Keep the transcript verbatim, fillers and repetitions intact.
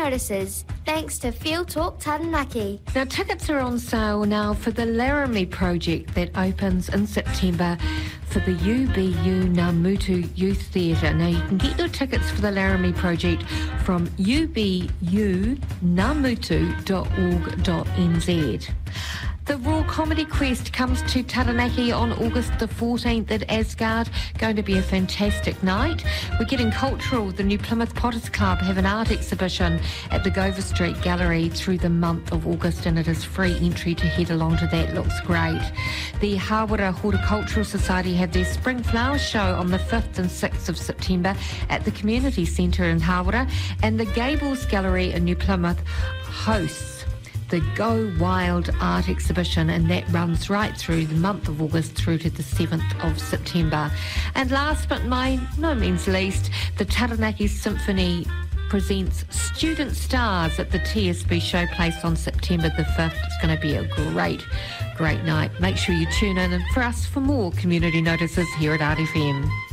notices, thanks to Field Talk Taranaki. Now, tickets are on sale now for the Laramie project that opens in September for the U B U Ngāmutu Youth Theatre. Now, you can get your tickets for the Laramie project from u b u ngāmutu dot org dot n z. The Raw Comedy Quest comes to Taranaki on August the fourteenth at Asgard. Going to be a fantastic night. We're getting cultural. The New Plymouth Potters Club have an art exhibition at the Gover Street Gallery through the month of August, and it is free entry to head along to that. Looks great. The Hawera Horticultural Society have their Spring Flower Show on the fifth and sixth of September at the Community Centre in Hawera, and the Gables Gallery in New Plymouth hosts the Go Wild art exhibition, and that runs right through the month of August through to the seventh of September. And last but by no means least, the Taranaki Symphony presents Student Stars at the T S B Showplace on September the fifth. It's going to be a great, great night. Make sure you tune in for us for more community notices here at R F M.